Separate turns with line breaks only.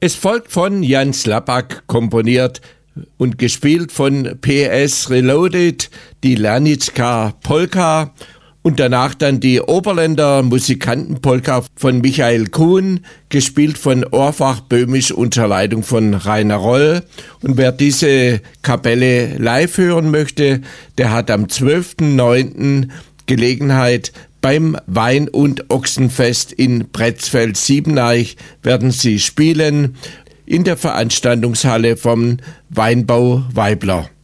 Es folgt von Jan Slabak komponiert und gespielt von PS Reloaded die Lernitska Polka und danach dann die Oberländer Musikantenpolka von Michael Kuhn, gespielt von Orfach Böhmisch unter Leitung von Rainer Roll. Und wer diese Kapelle live hören möchte, der hat am 12.09. Gelegenheit. Beim Wein- und Ochsenfest in Pretzfeld-Siebeneich werden sie spielen in der Veranstaltungshalle vom Weinbau Weibler.